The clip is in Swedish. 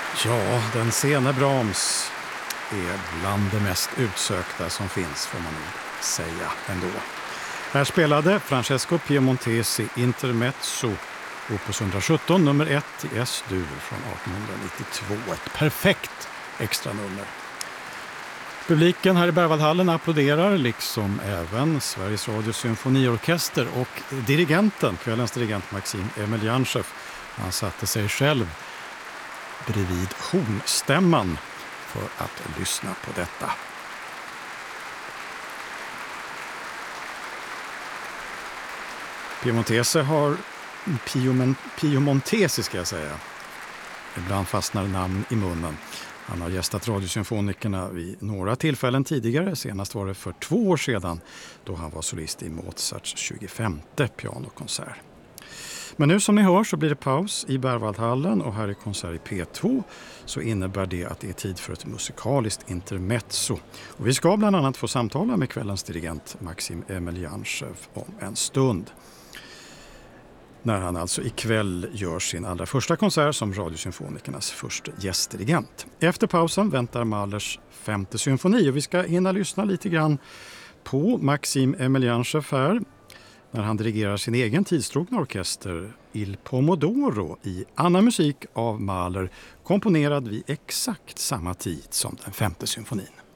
Ja, den sena Brahms är bland det mest utsökta som finns, får man nog säga ändå. Här spelade Francesco Piemontesi Intermezzo, opus 117, nummer 1 i S-dur från 1892. Ett perfekt extra nummer. Publiken här i Berwaldhallen applåderar, liksom även Sveriges Radios symfoniorkester och dirigenten, kvällens dirigent Maxim Emelianchev. Han satte sig själv bredvid hornstämman för att lyssna på detta. Piemontesi ska jag säga. Ibland fastnar namn i munnen. Han har gästat Radiosymfonikerna vid några tillfällen tidigare. Senast var det för 2 år sedan då han var solist i Mozarts 25:e pianokonsert. Men nu som ni hör så blir det paus i Berwaldhallen och här i konsert i P2 så innebär det att det är tid för ett musikaliskt intermezzo. Och vi ska bland annat få samtala med kvällens dirigent Maxim Emelianchev om en stund. När han alltså ikväll gör sin allra första konsert som Radiosymfonikernas första gästdirigent. Efter pausen väntar Mahlers 5:e symfoni och vi ska hinna lyssna lite grann på Maxim Emelianchev här när han dirigerar sin egen tidstrogna orkester Il Pomodoro i annan musik av Mahler, komponerad vid exakt samma tid som den 5:e symfonin.